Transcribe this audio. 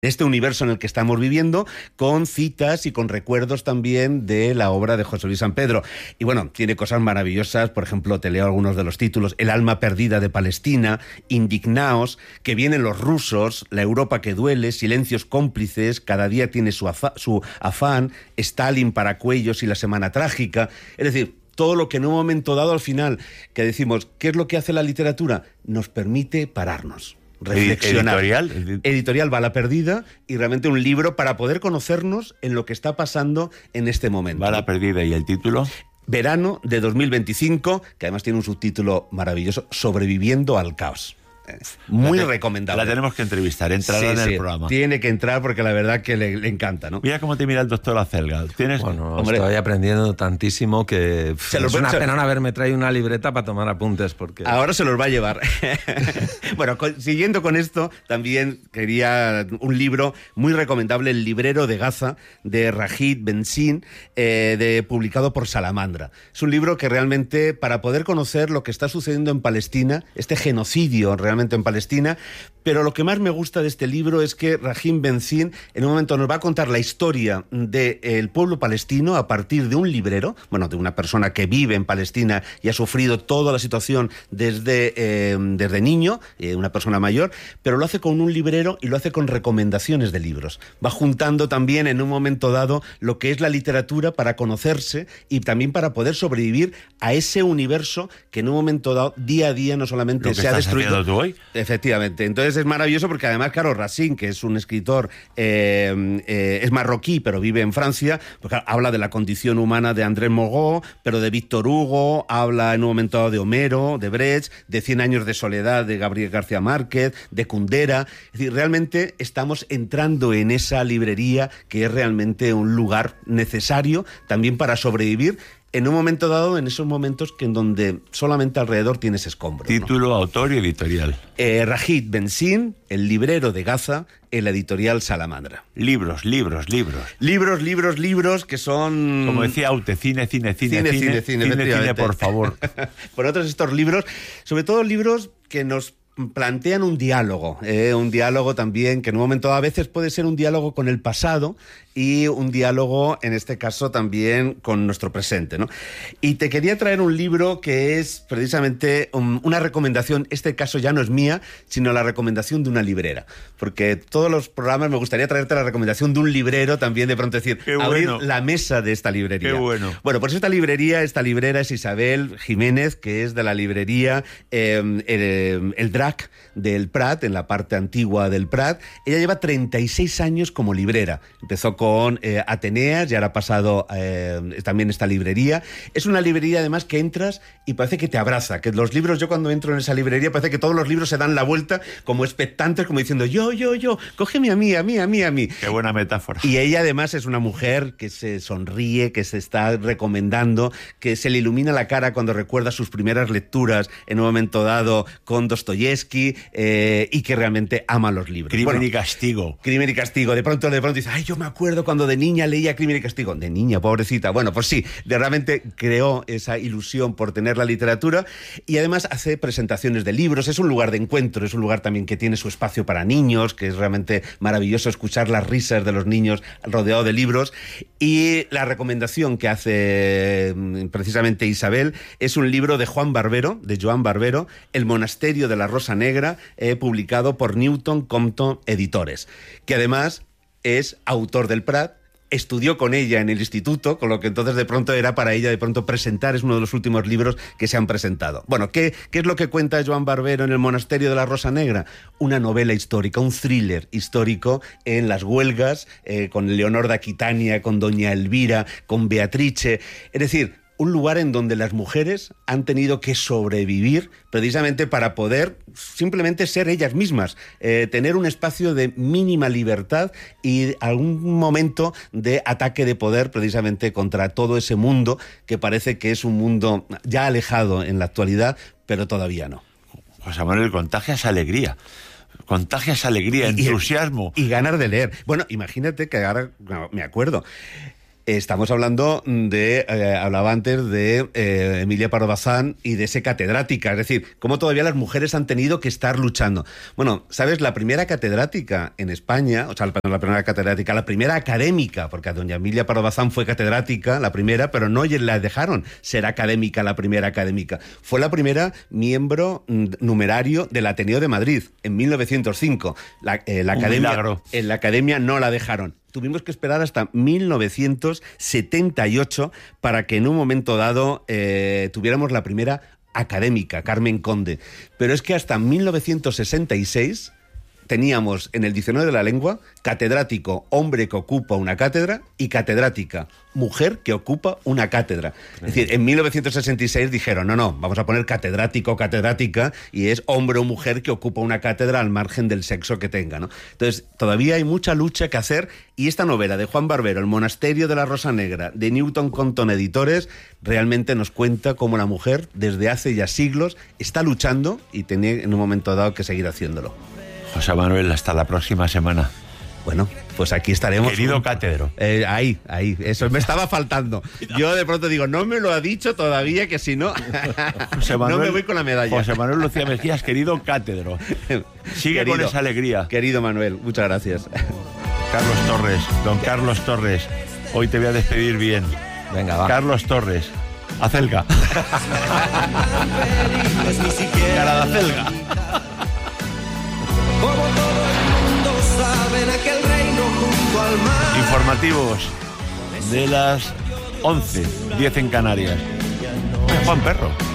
este universo en el que estamos viviendo, con citas y con recuerdos también de la obra de José Luis San Pedro. Y bueno, tiene cosas maravillosas, por ejemplo, te leo algunos de los títulos: El alma perdida de Palestina, Indignaos, Que vienen los rusos, La Europa que duele, Silencios cómplices, Cada día tiene su afán, Stalin para cuellos y La semana trágica. Es decir, todo lo que en un momento dado, al final, que decimos, ¿qué es lo que hace la literatura? Nos permite pararnos, reflexionar. Editorial Bala Perdida, y realmente un libro para poder conocernos en lo que está pasando en este momento. Bala Perdida, ¿y el título? Verano de 2025, que además tiene un subtítulo maravilloso: Sobreviviendo al caos. Muy recomendable. La tenemos que entrevistar, entrará en el programa. Tiene que entrar porque la verdad que le encanta, ¿no? Mira cómo te mira el doctor Acelga. Bueno, estoy aprendiendo tantísimo que es una pena no haberme traído una libreta para tomar apuntes, porque... Ahora se los va a llevar. Bueno, siguiendo con esto, también quería un libro muy recomendable, El librero de Gaza, de Ragid Benzine, publicado por Salamandra. Es un libro que realmente, para poder conocer lo que está sucediendo en Palestina, este genocidio realmente en Palestina, pero lo que más me gusta de este libro es que Ragid Benzine en un momento nos va a contar la historia del pueblo palestino a partir de un librero, bueno, de una persona que vive en Palestina y ha sufrido toda la situación desde niño, una persona mayor, pero lo hace con un librero y lo hace con recomendaciones de libros. Va juntando también en un momento dado lo que es la literatura para conocerse y también para poder sobrevivir a ese universo que en un momento dado, día a día, no solamente se ha destruido. ¿Tú hoy? Efectivamente. Entonces es maravilloso porque además, claro, Racine, que es un escritor, es marroquí, pero vive en Francia, pues claro, habla de la condición humana de André Morot, pero de Víctor Hugo, habla en un momento dado de Homero, de Brecht, de 100 años de soledad de Gabriel García Márquez, de Kundera. Es decir, realmente estamos entrando en esa librería que es realmente un lugar necesario también para sobrevivir en un momento dado, en esos momentos en donde solamente alrededor tienes escombros. Título, ¿no? Autor y editorial. Ragid Benzine, El librero de Gaza, en la editorial Salamandra. Libros que son... Como decía Aute, cine, por favor. Por otros estos libros, sobre todo libros que nos plantean un diálogo también, que en un momento a veces puede ser un diálogo con el pasado y un diálogo, en este caso, también con nuestro presente, ¿no? Y te quería traer un libro que es precisamente una recomendación, este caso ya no es mía, sino la recomendación de una librera, porque todos los programas me gustaría traerte la recomendación de un librero también, de pronto decir, abrir la mesa de esta librería. Qué bueno. Bueno, pues esta librera es Isabel Jiménez, que es de la librería El Drac del Prat, en la parte antigua del Prat. Ella lleva 36 años como librera. Empezó con Ateneas y ahora ha pasado también esta librería. Es una librería además que entras y parece que te abraza, que los libros, yo cuando entro en esa librería parece que todos los libros se dan la vuelta como expectantes, como diciendo yo, cógeme a mí. Qué buena metáfora. Y ella además es una mujer que se sonríe, que se está recomendando, que se le ilumina la cara cuando recuerda sus primeras lecturas en un momento dado con Dostoyevsky, y que realmente ama los libros. Crimen y Castigo. De pronto dice, ay, yo me acuerdo cuando de niña leía Crimen y Castigo. De niña, pobrecita. Bueno, pues sí, realmente creó esa ilusión por tener la literatura y además hace presentaciones de libros. Es un lugar de encuentro, es un lugar también que tiene su espacio para niños, que es realmente maravilloso escuchar las risas de los niños rodeado de libros. Y la recomendación que hace precisamente Isabel es un libro de Joan Barbero, El monasterio de la Rosa Negra, publicado por Newton Compton Editores, que además es autor del Prat, estudió con ella en el instituto, con lo que entonces de pronto era para ella de pronto presentar, es uno de los últimos libros que se han presentado. Bueno, ¿qué es lo que cuenta Joan Barbero en El monasterio de la Rosa Negra? Una novela histórica, un thriller histórico en las huelgas, con Leonor de Aquitania, con Doña Elvira, con Beatrice, es decir, un lugar en donde las mujeres han tenido que sobrevivir precisamente para poder simplemente ser ellas mismas, tener un espacio de mínima libertad y algún momento de ataque de poder precisamente contra todo ese mundo que parece que es un mundo ya alejado en la actualidad, pero todavía no. José Manuel, contagias alegría, entusiasmo. Y ganas de leer. Bueno, imagínate que ahora me acuerdo. Estamos hablando de, hablaba antes de Emilia Pardo Bazán y de ese catedrática, es decir, cómo todavía las mujeres han tenido que estar luchando. Bueno, ¿sabes? La primera catedrática en España, o sea, la primera catedrática, la primera académica, porque a doña Emilia Pardo Bazán fue catedrática, la primera, pero no la dejaron ser académica, la primera académica. Fue la primera miembro numerario del Ateneo de Madrid en 1905. En la academia no la dejaron. Tuvimos que esperar hasta 1978 para que en un momento dado tuviéramos la primera académica, Carmen Conde. Pero es que hasta 1966 teníamos en el diccionario de la lengua catedrático, hombre que ocupa una cátedra, y catedrática, mujer que ocupa una cátedra. Es decir, en 1966 dijeron, no, vamos a poner catedrático, catedrática, y es hombre o mujer que ocupa una cátedra al margen del sexo que tenga, ¿no? Entonces, todavía hay mucha lucha que hacer, y esta novela de Juan Barbero, El monasterio de la Rosa Negra, de Newton Compton Editores, realmente nos cuenta cómo la mujer, desde hace ya siglos, está luchando y tiene en un momento dado que seguir haciéndolo. José Manuel, hasta la próxima semana. Bueno, pues aquí estaremos. Querido cátedro. Ahí, eso me estaba faltando. Yo de pronto digo, no me lo ha dicho todavía, que si no, José Manuel, no me voy con la medalla. José Manuel Lucía Mejías, querido cátedro. Sigue querido, con esa alegría. Querido Manuel, muchas gracias. Carlos Torres, don Carlos Torres, hoy te voy a despedir bien. Venga, va. Carlos Torres, acelga. Cara de acelga. Como todo el mundo sabe, en aquel reino junto al mar. Informativos de las 11:10 en Canarias. Juan Perro.